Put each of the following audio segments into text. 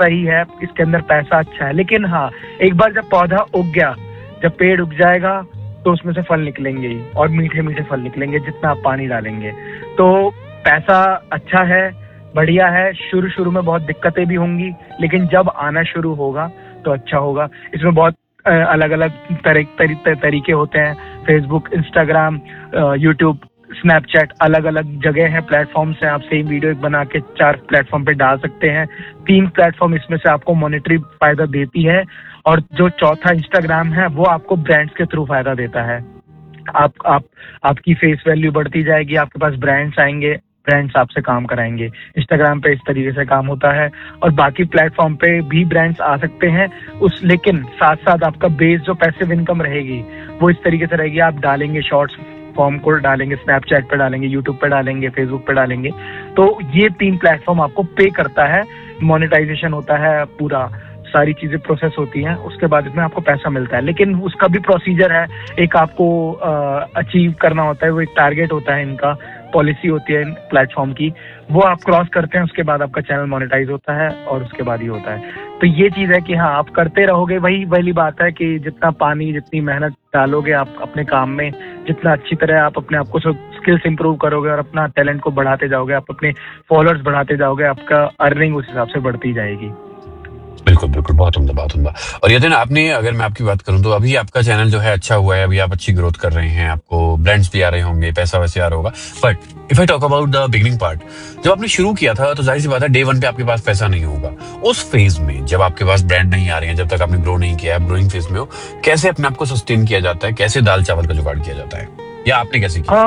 सही है, इसके अंदर पैसा अच्छा है, लेकिन हाँ, एक बार जब पौधा उग गया, जब पेड़ उग जाएगा तो उसमें से फल निकलेंगे ही, और मीठे मीठे फल निकलेंगे जितना आप पानी डालेंगे। तो पैसा अच्छा है, बढ़िया है। शुरू शुरू में बहुत दिक्कतें भी होंगी, लेकिन जब आना शुरू होगा तो अच्छा होगा। इसमें बहुत अलग अलग तरीके होते हैं। फेसबुक, इंस्टाग्राम, यूट्यूब, स्नैपचैट, अलग अलग जगह है, प्लेटफॉर्म्स हैं। आप सेम वीडियो बना के 4 प्लेटफॉर्म पे डाल सकते हैं। 3 प्लेटफॉर्म इसमें से आपको मॉनेटरी फायदा देती है, और जो चौथा इंस्टाग्राम है वो आपको ब्रांड्स के थ्रू फायदा देता है। आपकी फेस वैल्यू बढ़ती जाएगी, आपके पास ब्रांड्स आएंगे, ब्रांड्स आपसे काम कराएंगे। इंस्टाग्राम पे इस तरीके से काम होता है, और बाकी प्लेटफॉर्म पे भी ब्रांड्स आ सकते हैं लेकिन साथ साथ आपका बेस जो पैसिव इनकम रहेगी वो इस तरीके से रहेगी। आप डालेंगे शॉर्ट्स फॉर्म को डालेंगे, स्नैपचैट पे डालेंगे, यूट्यूब पे डालेंगे, फेसबुक पे डालेंगे, तो ये 3 प्लेटफॉर्म आपको पे करता है। मोनेटाइजेशन होता है, पूरा सारी चीजें प्रोसेस होती हैं, उसके बाद इसमें आपको पैसा मिलता है। लेकिन उसका भी प्रोसीजर है, एक आपको अचीव करना होता है, वो एक टारगेट होता है, इनका पॉलिसी होती है इन प्लेटफॉर्म की, वो आप क्रॉस करते हैं, उसके बाद आपका चैनल मोनेटाइज होता है, और उसके बाद ही होता है। तो ये चीज है कि हाँ, आप करते रहोगे, वही वाली बात है कि जितना पानी, जितनी मेहनत डालोगे आप अपने काम में, जितना अच्छी तरह आप अपने आप को स्किल्स इंप्रूव करोगे और अपना टैलेंट को बढ़ाते जाओगे, आप अपने फॉलोअर्स बढ़ाते जाओगे, आपका अर्निंग उस हिसाब से बढ़ती जाएगी। बिल्कुल बिल्कुल, बहुत उम्दा, बहुत उम्दा। और यतिन, आपने, अगर मैं आपकी बात करूं तो अभी आपका चैनल जो है अच्छा हुआ है, अभी आप अच्छी ग्रोथ कर रहे हैं, आपको ब्रांड्स भी आ रहे होंगे, पैसा वैसे आ रहा होगा। But if I talk about the beginning part, जब आपने शुरू किया था तो जाहिर सी बात है डे 1 पे आपके पास पैसा नहीं होगा। उस फेज में जब आपके पास ब्रांड नहीं आ रहे हैं, जब तक आपने ग्रो नहीं किया, आप ग्रोइंग फेज में हो, कैसे अपने आप को सस्टेन किया जाता है, कैसे दाल चावल का जुगाड़ किया जाता है, या आपने कैसे किया?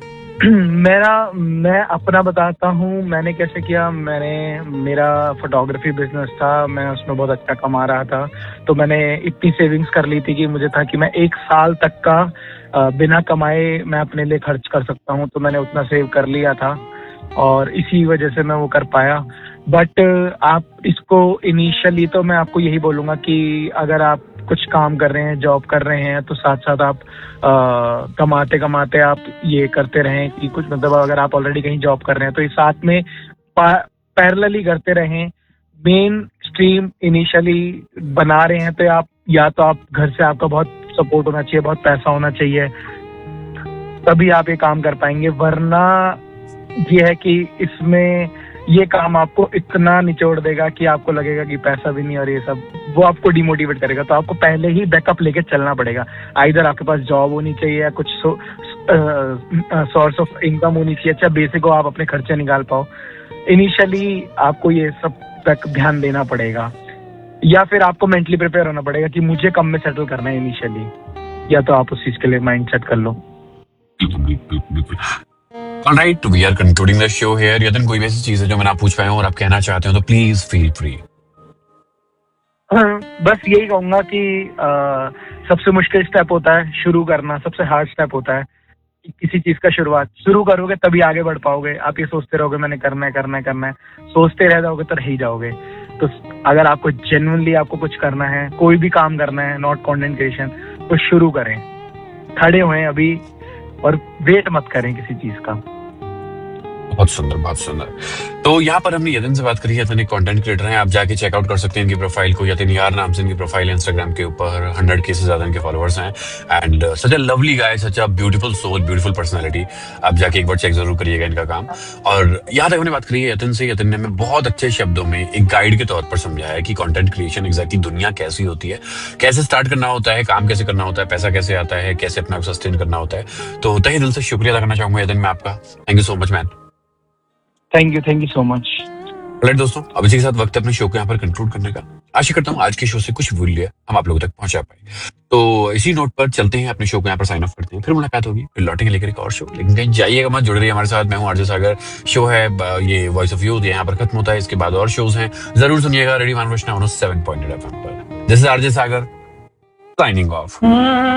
मैं अपना बताता हूँ, मैंने कैसे किया। मेरा फोटोग्राफी बिजनेस था, मैं उसमें बहुत अच्छा कमा रहा था, तो मैंने इतनी सेविंग्स कर ली थी कि मुझे था कि मैं 1 साल तक का बिना कमाए मैं अपने लिए खर्च कर सकता हूँ, तो मैंने उतना सेव कर लिया था, और इसी वजह से मैं वो कर पाया। बट आप इसको इनिशियली, तो मैं आपको यही बोलूँगा कि अगर आप कुछ काम कर रहे हैं, जॉब कर रहे हैं, तो साथ साथ आप कमाते कमाते आप ये करते रहें कि कुछ, मतलब अगर आप ऑलरेडी कहीं जॉब कर रहे हैं तो ये साथ में पैरेलली करते रहें। मेन स्ट्रीम इनिशियली बना रहे हैं तो आप, या तो आप घर से आपका बहुत सपोर्ट होना चाहिए, बहुत पैसा होना चाहिए, तभी आप ये काम कर पाएंगे। वरना ये है कि इसमें ये काम आपको इतना निचोड़ देगा कि आपको लगेगा कि पैसा भी नहीं, और ये सब वो आपको डिमोटिवेट करेगा। तो आपको पहले ही बैकअप लेके चलना पड़ेगा। आइदर आपके पास जॉब होनी चाहिए, या कुछ सोर्स ऑफ इनकम होनी चाहिए, अच्छा बेसिक हो, आप अपने खर्चे निकाल पाओ। इनिशियली आपको ये सब तक ध्यान देना पड़ेगा, या फिर आपको मेंटली प्रिपेयर होना पड़ेगा कि मुझे कम में सेटल करना है इनिशियली, या तो आप उस चीज के लिए माइंड सेट कर लो। Alright, we are concluding the show here. Yatin, कोई ऐसी चीज है जो मैं ना पूछ पाया हूं और आप कहना चाहते हो तो प्लीज फील फ्री। बस यही कहूंगा कि सबसे मुश्किल स्टेप होता है शुरू करना, सबसे हार्ड स्टेप होता है किसी चीज का शुरुआत। शुरू करोगे तभी आगे बढ़ पाओगे। आप ये सोचते रहोगे मैंने करना है करना है करना है, सोचते रह जाओगे तो रह ही जाओगे। तो अगर आपको जेन्युइनली आपको कुछ करना है, कोई भी काम करना है, नॉट कंटेंट क्रिएशन, तो शुरू करें, खड़े हुए अभी, और वेट मत करें किसी चीज का। बहुत सुंदर, बहुत सुंदर। तो यहाँ पर हमने यतिन से बात करी। यतिन एक कंटेंट क्रिएटर हैं, आप जाके चेकआउट कर सकते हैं इनकी प्रोफाइल को। यतिन यार नाम से इनकी प्रोफाइल है इंस्टाग्राम के ऊपर, 100K से ज्यादा इनके फॉलोअर्स हैं। And such a lovely guy, such a beautiful soul, beautiful personality. आप जाके एक बार चेक जरूर करिएगा इनका काम। और यहाँ तक हमने बात करी है यतिन से। यतिन ने हमें बहुत अच्छे शब्दों में एक गाइड के तौर पर समझाया है कि कंटेंट क्रिएशन एग्जैक्टली दुनिया कैसी होती है, कैसे स्टार्ट करना होता है, काम कैसे करना होता है, पैसा कैसे आता है, कैसे अपना सस्टेन करना होता है। तो तहे दिल से शुक्रिया अदा करना चाहूंगा यतिन मैं आपका। Thank you so much man. Thank you so much. Right दोस्तों, अब इसी के साथ वक्त है अपने शो को यहाँ पर कंक्लूड करने का। आशा करता हूँ आज के शो से कुछ मूल्य हम आप लोगों तक पहुंचा पाए। तो इसी नोट पर चलते हैं, अपने शो को यहाँ पर साइन ऑफ करते हैं, फिर मुलाकात होगी, फिर लौटेंगे लेकर एक और शो। लेकिन कहीं जाइएगा मत, जुड़ रही है हमारे साथ। मैं हूँ आरजे सागर। शो है ये वॉइस ऑफ यूथ, यहाँ पर खत्म होता है, इसके बाद और शोज हैं, जरूर सुनिएगा। रेडियो मानवृष्णा 7.8 FM पर। This is RJ Sagar signing off.